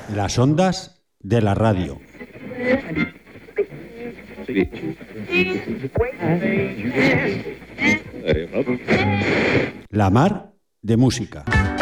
Las ondas de la radio. La mar de música.